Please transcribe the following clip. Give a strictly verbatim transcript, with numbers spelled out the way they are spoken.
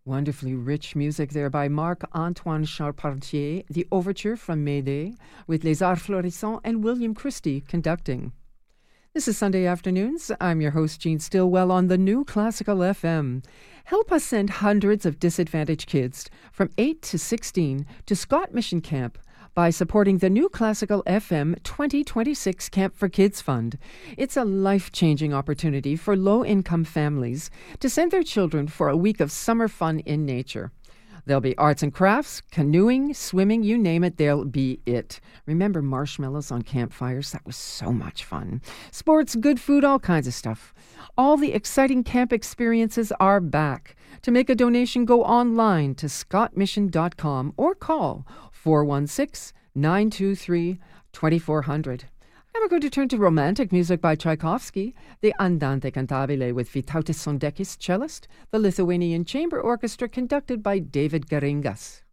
Wonderfully rich music there by Marc-Antoine Charpentier, the overture from Médée, with Les Arts Florissants and William Christie conducting. This is Sunday Afternoons. I'm your host, Jean Stillwell, on the new Classical F M. Help us send hundreds of disadvantaged kids from eight to sixteen to Scott Mission Camp by supporting the new Classical F M twenty twenty-six Camp for Kids Fund. It's a life-changing opportunity for low-income families to send their children for a week of summer fun in nature. There'll be arts and crafts, canoeing, swimming, you name it, there'll be it. Remember marshmallows on campfires? That was so much fun. Sports, good food, all kinds of stuff. All the exciting camp experiences are back. To make a donation, go online to scott mission dot com or call four one six, nine two three, two four zero zero. And we're going to turn to romantic music by Tchaikovsky, the Andante Cantabile with Vytautas Sondekis, cellist, the Lithuanian Chamber Orchestra conducted by David Geringas.